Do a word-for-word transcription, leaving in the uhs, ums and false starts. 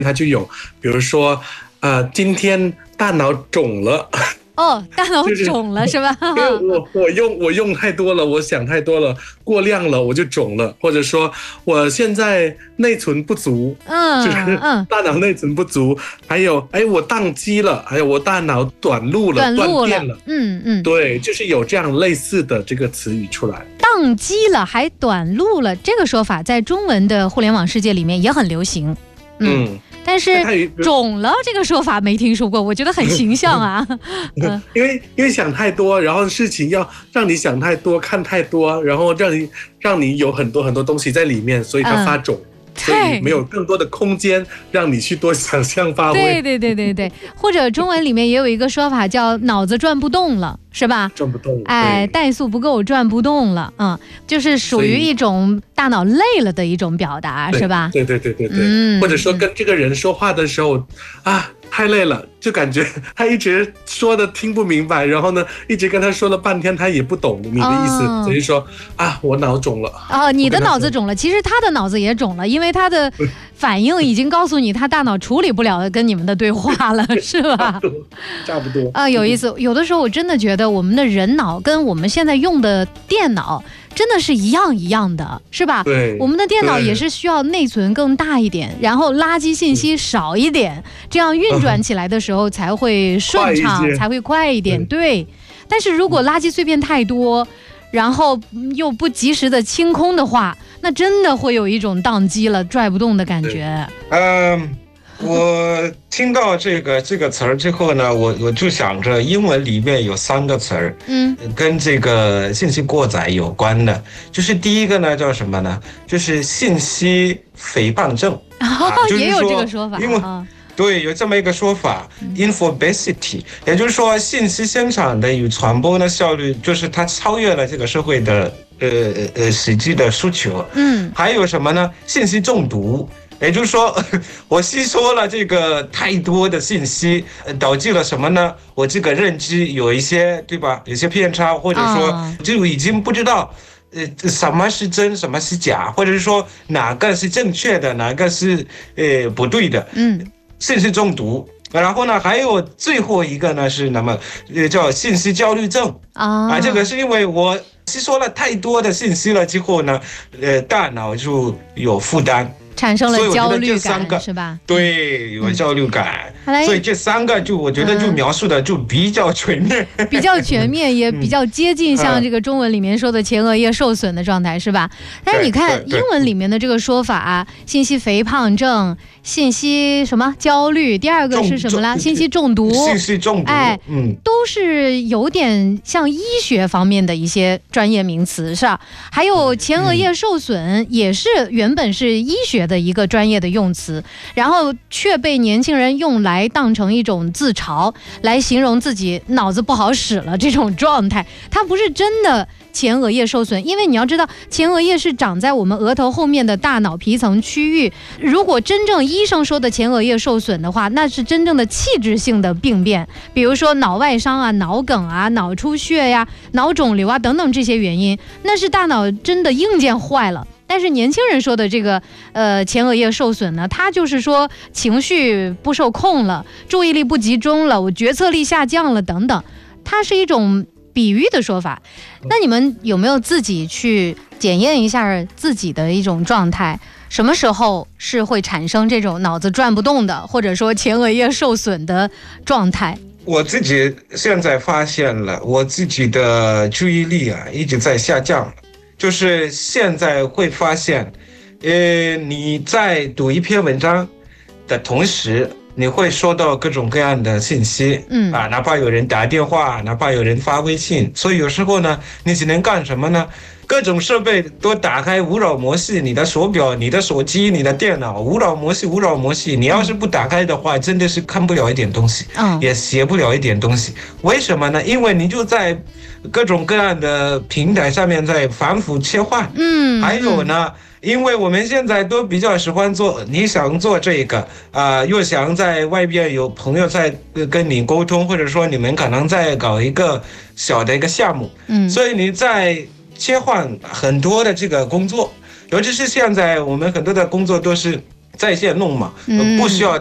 它就有，比如说，呃，今天大脑肿了。 哦，大脑肿了、就是、是吧？ 因为我我用我用太多了，我想太多了，过量了我就肿了，或者说我现在内存不足， 嗯， 就是大脑内存不足，嗯、还有哎我宕机了，还有我大脑短路了， 短路了， 断电了， 嗯嗯， 对，就是有这样类似的这个词语出来。 宕机了还短路了，这个说法在中文的互联网世界里面也很流行，嗯。嗯，但是肿了这个说法没听说过，我觉得很形象啊。 嗯、因为因为想太多，然后事情要让你想太多、看太多，然后让你让你有很多很多东西在里面，所以它发肿。嗯，所以没有更多的空间让你去多想象发挥。 对对对对对，或者中文里面也有一个说法叫脑子转不动了，是吧？ 转不动， 哎，怠速不够，转不动了，嗯，就是属于一种大脑累了的一种表达，是吧？ 对对对对对，嗯，或者说跟这个人说话的时候，嗯、啊。太累了，就感觉他一直说的听不明白，然后呢，一直跟他说了半天，他也不懂你的意思，哦、所以说啊，我脑肿了。 哦，你的脑子肿了，其实他的脑子也肿了，因为他的反应已经告诉你，他大脑处理不了跟你们的对话了，是吧？ 差不多。 啊、呃，有意思。有的时候我真的觉得我们的人脑跟我们现在用的电脑真的是一样一样的，是吧？ 对， 我们的电脑也是需要内存更大一点，然后垃圾信息少一点，这样运转起来的时候才会顺畅，才会快一点。对，但是如果垃圾碎片太多，然后又不及时的清空的话，那真的会有一种宕机了、拽不动的感觉。 嗯。我听到这个这个词儿之后呢，我我就想着英文里面有三个词儿，嗯，跟这个信息过载有关的，就是第一个呢叫什么呢？就是信息肥胖症， 哦啊、也有这个说法， 因为、啊、对，有这么一个说法、嗯、，infobesity， 也就是说信息生产的与传播的效率，就是它超越了这个社会的呃呃实际的需求，嗯，还有什么呢？信息中毒。也就是说，我吸收了这个太多的信息，导致了什么呢？我这个认知有一些，对吧？有些偏差，或者说就已经不知道，呃，什么是真，什么是假，或者是说哪个是正确的，哪个是呃不对的。嗯，信息中毒。然后呢，还有最后一个呢是那么呃叫信息焦虑症啊，啊，这个是因为我吸收了太多的信息了之后呢，呃，大脑就有负担。 产生了焦虑感，是吧？ 对，有焦虑感、嗯，所以这三个就我觉得就描述的就比较全面， 嗯、比较全面，也比较接近像这个中文里面说的前额叶受损的状态，是吧？但是你看英文里面的这个说法、啊，信息肥胖症、信息什么焦虑，第二个是什么啦？信息中毒， 信息中毒， 哎，嗯，都是有点像医学方面的一些专业名词，是吧？还有前额叶受损，也是原本是医学的一个专业的用词，然后却被年轻人用来当成一种自嘲，来形容自己脑子不好使了这种状态。它不是真的前额叶受损，因为你要知道，前额叶是长在我们额头后面的大脑皮层区域。如果真正医生说的前额叶受损的话，那是真正的器质性的病变，比如说脑外伤啊、脑梗啊、脑出血呀、啊、脑肿瘤啊等等这些原因，那是大脑真的硬件坏了。但是年轻人说的这个呃前额叶受损呢，他就是说情绪不受控了，注意力不集中了，我决策力下降了等等，它是一种比喻的说法。那你们有没有自己去检验一下自己的一种状态？什么时候是会产生这种脑子转不动的，或者说前额叶受损的状态？ 我自己现在发现了，我自己的注意力啊一直在下降。就是现在会发现，呃，你在读一篇文章的同时，你会收到各种各样的信息，嗯啊，哪怕有人打电话，哪怕有人发微信，所以有时候呢，你只能干什么呢？各种设备都打开勿扰模式，你的手表、你的手机、你的电脑，勿扰模式、勿扰模式。你要是不打开的话，真的是看不了一点东西，嗯，也写不了一点东西。为什么呢？因为你就在各种各样的平台上面在反复切换，嗯，还有呢。因为我们现在都比较喜欢做，你想做这个啊、呃，又想在外边有朋友在跟你沟通，或者说你们可能在搞一个小的一个项目，嗯，所以你在切换很多的这个工作，尤其是现在我们很多的工作都是在线弄嘛， 嗯不需要